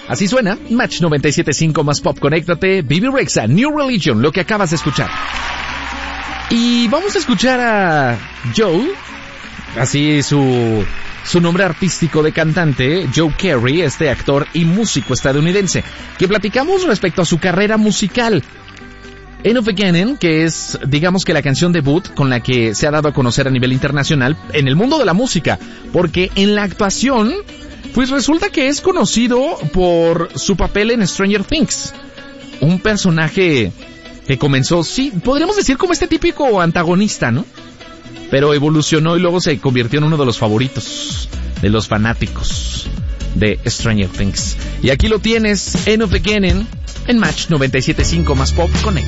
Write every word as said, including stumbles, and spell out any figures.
Así suena, Match noventa y siete punto cinco más pop, conéctate, B B Rexha, New Religion, lo que acabas de escuchar. Y vamos a escuchar a Joe, así su, su nombre artístico de cantante, Joe Carey, este actor y músico estadounidense, que platicamos respecto a su carrera musical. End of Beginning, que es, digamos que la canción debut con la que se ha dado a conocer a nivel internacional en el mundo de la música, porque en la actuación, pues resulta que es conocido por su papel en Stranger Things, un personaje que comenzó, sí, podríamos decir como este típico antagonista, ¿no? Pero evolucionó y luego se convirtió en uno de los favoritos de los fanáticos de Stranger Things. Y aquí lo tienes, End of Beginning, en Match noventa y siete punto cinco más pop, Connect.